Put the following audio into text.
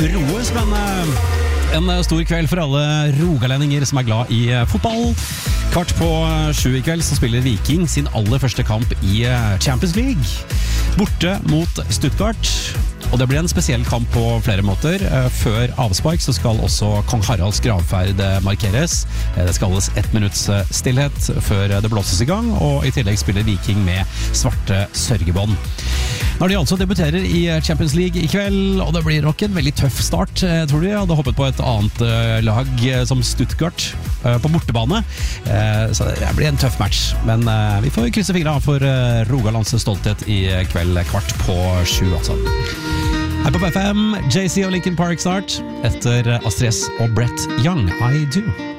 roes, men en stor kveld for alle rogalendinger som glad i fotball. 6:15 i kveld så spiller Viking sin aller første kamp i Champions League. Borte mot Stuttgart. Og det blir en spesiell kamp på flere måter. Før avspark så skal også Kong Haralds gravferd markeres. Det skal holdes 1 minutts stillhet før det blåses i gang, og i tillegg spiller Viking med svarte sørgebånd. Når de altså debuterer i Champions League i kveld, og det blir nok en veldig tøff start, tror de. Jeg hadde hoppet på et annet lag som Stuttgart på bortebane, så det blir en tøff match. Men vi får krysse fingrene for Rogalands stolthet i kveld 6:15 altså. Her på BFM, JC og Linkin Park snart, etter Astrid S og Brett Young, I Do.